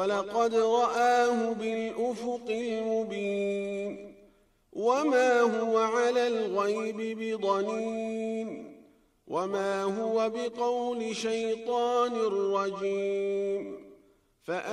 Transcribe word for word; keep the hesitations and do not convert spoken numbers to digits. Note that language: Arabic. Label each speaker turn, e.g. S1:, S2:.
S1: ولقد رآه بالأفق المبين وما هو على الغيب بضنين وما هو بقول شيطان رجيم.